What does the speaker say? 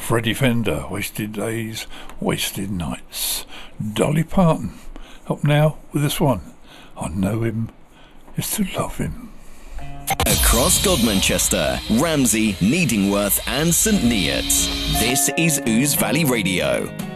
Freddie Fender, Wasted Days, Wasted Nights. Dolly Parton, up now with this one. I know him is to love him. Across Godmanchester, Ramsey, Needingworth and St Neots, this is Ouse Valley Radio.